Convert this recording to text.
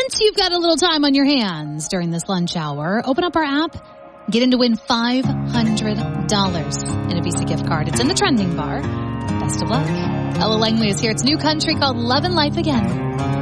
Since you've got a little time on your hands during this lunch hour, open up our app, get in to win $500 in a Visa gift card. It's in the trending bar. Best of luck. Ella Langley is here. It's new country called Love and Life Again.